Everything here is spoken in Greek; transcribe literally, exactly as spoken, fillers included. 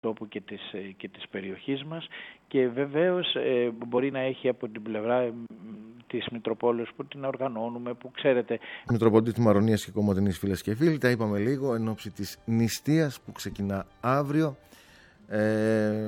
τόπου και της, και της περιοχής μας, και βεβαίως ε, μπορεί να έχει από την πλευρά ε, της Μητροπόλεως που την οργανώνουμε, που ξέρετε. Μητροπολίτη Μαρονίας και Κομοτηνής, φίλες και φίλοι, τα είπαμε λίγο εν ώψη της νηστείας που ξεκινά αύριο. Ε,